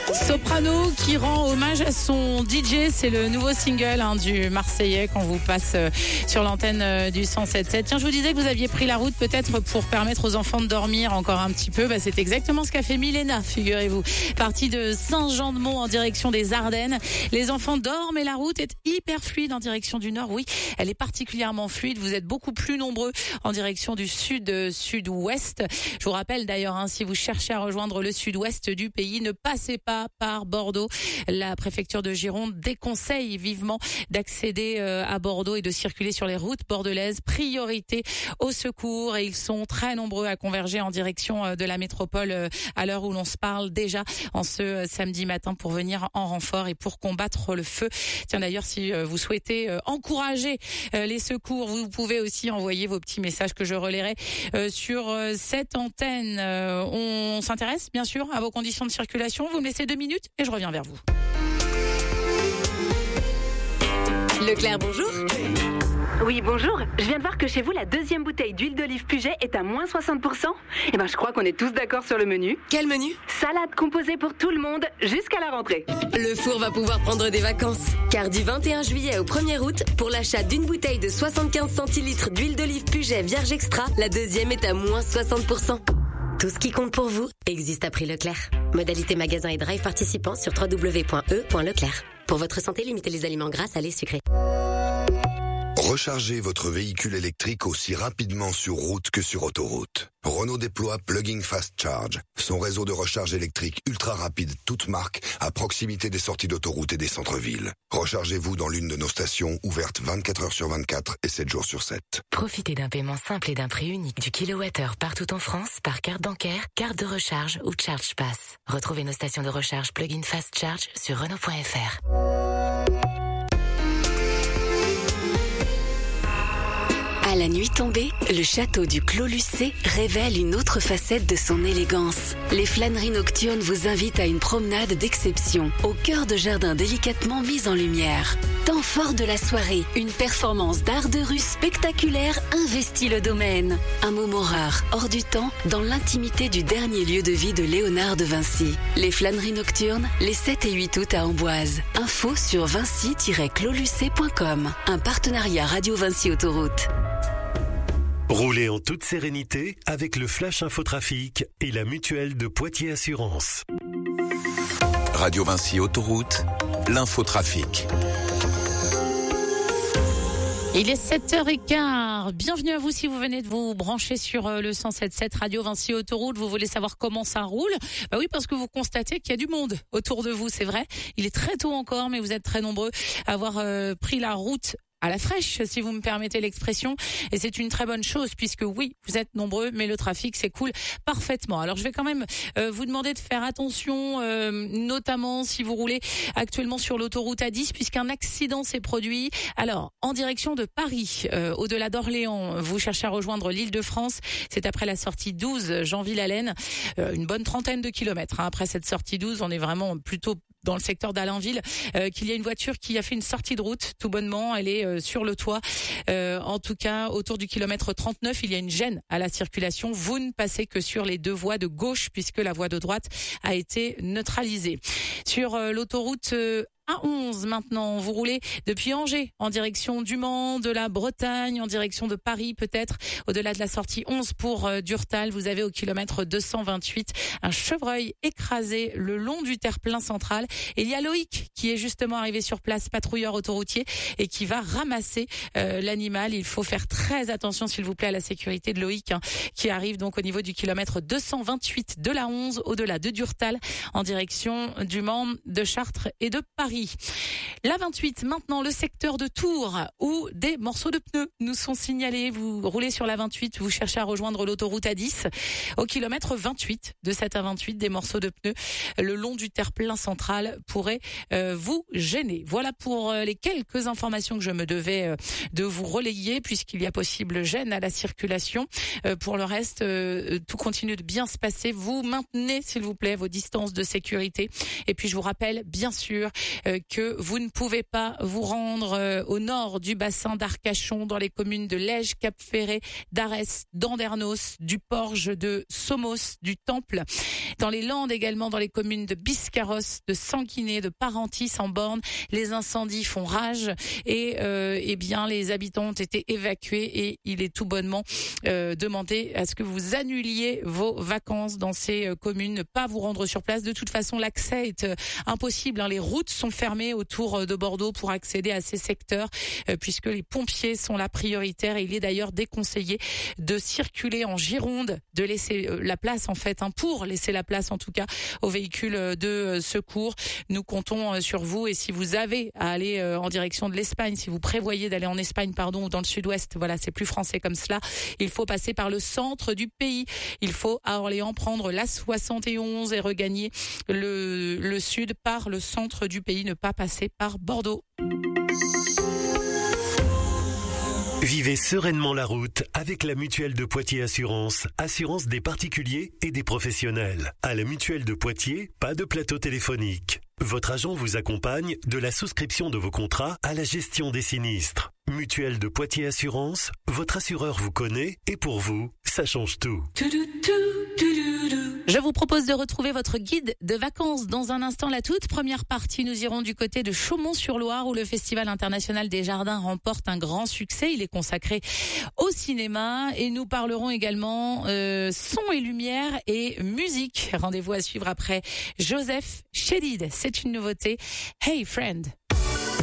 Soprano qui rend hommage à son DJ, c'est le nouveau single du Marseillais qu'on vous passe sur l'antenne du 107.7. Tiens, je vous disais que vous aviez pris la route peut-être pour permettre aux enfants de dormir encore un petit peu. C'est exactement ce qu'a fait Milena, figurez-vous. Partie de Saint-Jean-de-Mont en direction des Ardennes. Les enfants dorment et la route est hyper fluide en direction du nord. Oui, elle est particulièrement fluide. Vous êtes beaucoup plus nombreux en direction du sud-sud-ouest. Je vous rappelle d'ailleurs, si vous cherchez à rejoindre le sud-ouest du pays, ne passez pas par Bordeaux. La préfecture de Gironde déconseille vivement d'accéder à Bordeaux et de circuler sur les routes bordelaises. Priorité au secours, et ils sont très nombreux à converger en direction de la métropole à l'heure où l'on se parle déjà en ce samedi matin pour venir en renfort et pour combattre le feu. Tiens, d'ailleurs, si vous souhaitez encourager les secours, vous pouvez aussi envoyer vos petits messages que je relayerai sur cette antenne. On s'intéresse bien sûr à vos conditions de circulation. Vous me laissez 2 minutes et je reviens vers vous. Leclerc, bonjour. Oui, bonjour. Je viens de voir que chez vous, la deuxième bouteille d'huile d'olive Puget est à moins 60%. Je crois qu'on est tous d'accord sur le menu. Quel menu? Salade composée pour tout le monde jusqu'à la rentrée. Le four va pouvoir prendre des vacances. Car du 21 juillet au 1er août, pour l'achat d'une bouteille de 75 centilitres d'huile d'olive Puget Vierge Extra, la deuxième est à moins 60%. Tout ce qui compte pour vous existe à prix Leclerc. Modalité magasin et drive participants sur www.e.leclerc. Pour votre santé, limitez les aliments gras, salés, sucrés. Rechargez votre véhicule électrique aussi rapidement sur route que sur autoroute. Renault déploie Plug-in Fast Charge, son réseau de recharge électrique ultra rapide, toute marque, à proximité des sorties d'autoroute et des centres-villes. Rechargez-vous dans l'une de nos stations, ouvertes 24 heures sur 24 et 7 jours sur 7. Profitez d'un paiement simple et d'un prix unique du kilowattheure partout en France par carte bancaire, carte de recharge ou Charge Pass. Retrouvez nos stations de recharge Plug-in Fast Charge sur Renault.fr. À la nuit tombée, le château du Clos Lucé révèle une autre facette de son élégance. Les flâneries nocturnes vous invitent à une promenade d'exception, au cœur de jardins délicatement mis en lumière. Temps fort de la soirée, une performance d'art de rue spectaculaire investit le domaine. Un moment rare, hors du temps, dans l'intimité du dernier lieu de vie de Léonard de Vinci. Les flâneries nocturnes, les 7 et 8 août à Amboise. Info sur vinci-closlucé.com. Un partenariat Radio Vinci Autoroute. Roulez en toute sérénité avec le Flash Infotrafic et la mutuelle de Poitiers Assurance. Radio Vinci Autoroute, l'infotrafic. Il est 7h15. Bienvenue à vous si vous venez de vous brancher sur le 107.7 Radio Vinci Autoroute. Vous voulez savoir comment ça roule? Oui, parce que vous constatez qu'il y a du monde autour de vous, c'est vrai. Il est très tôt encore, mais vous êtes très nombreux à avoir pris la route à la fraîche, si vous me permettez l'expression. Et c'est une très bonne chose, puisque oui, vous êtes nombreux, mais le trafic s'écoule parfaitement. Alors, je vais quand même vous demander de faire attention, notamment si vous roulez actuellement sur l'autoroute A10, puisqu'un accident s'est produit. Alors, en direction de Paris, au-delà d'Orléans, vous cherchez à rejoindre l'Île-de-France. C'est après la sortie 12, Jeanville-Allen. Une bonne trentaine de kilomètres. Après cette sortie 12, on est vraiment plutôt dans le secteur d'Allainville, qu'il y a une voiture qui a fait une sortie de route, tout bonnement. Elle est sur le toit. En tout cas, autour du kilomètre 39, il y a une gêne à la circulation. Vous ne passez que sur les 2 voies de gauche, puisque la voie de droite a été neutralisée. Sur l'autoroute A11 maintenant, vous roulez depuis Angers en direction du Mans, de la Bretagne, en direction de Paris peut-être, au-delà de la sortie 11 pour Durtal. Vous avez au kilomètre 228 un chevreuil écrasé le long du terre-plein central. Et il y a Loïc qui est justement arrivé sur place, patrouilleur autoroutier, et qui va ramasser l'animal. Il faut faire très attention s'il vous plaît à la sécurité de Loïc, qui arrive donc au niveau du kilomètre 228 de la 11, au-delà de Durtal, en direction du Mans, de Chartres et de Paris. La 28, maintenant le secteur de Tours, où des morceaux de pneus nous sont signalés. Vous roulez sur la 28, vous cherchez à rejoindre l'autoroute A10. Au kilomètre 28 de cette A28, des morceaux de pneus le long du terre-plein central pourraient vous gêner. Voilà pour les quelques informations que je me devais de vous relayer, puisqu'il y a possible gêne à la circulation. Pour le reste, tout continue de bien se passer. Vous maintenez, s'il vous plaît, vos distances de sécurité. Et puis, je vous rappelle, bien sûr, que vous ne pouvez pas vous rendre au nord du bassin d'Arcachon, dans les communes de Lège, Cap-Ferré, d'Arès, d'Andernos, du Porge, de Somos, du Temple, dans les Landes également, dans les communes de Biscarrosse, de Sanguinet, de Parentis en Borne. Les incendies font rage et bien les habitants ont été évacués et il est tout bonnement demandé à ce que vous annuliez vos vacances dans ces communes, ne pas vous rendre sur place. De toute façon, l'accès est impossible. Les routes sont fermées autour de Bordeaux pour accéder à ces secteurs puisque les pompiers sont la prioritaire et il est d'ailleurs déconseillé de circuler en Gironde, de laisser la place pour laisser la place en tout cas aux véhicules de secours. Nous comptons sur vous et si vous avez à aller en direction de l'Espagne, si vous prévoyez d'aller en Espagne ou dans le sud-ouest, voilà, c'est plus français comme cela, il faut passer par le centre du pays. Il faut à Orléans prendre la 71 et regagner le sud par le centre du pays, ne pas passer par Bordeaux. Vivez sereinement la route avec la Mutuelle de Poitiers Assurance. Assurance des particuliers et des professionnels. À la Mutuelle de Poitiers, pas de plateau téléphonique. Votre agent vous accompagne de la souscription de vos contrats à la gestion des sinistres. Mutuelle de Poitiers Assurance, votre assureur vous connaît et pour vous, ça change tout. Je vous propose de retrouver votre guide de vacances dans un instant. La toute première partie, nous irons du côté de Chaumont-sur-Loire où le Festival international des jardins remporte un grand succès. Il est consacré au cinéma et nous parlerons également son et lumière et musique. Rendez-vous à suivre après Joseph Chédid. C'est une nouveauté. Hey Friend.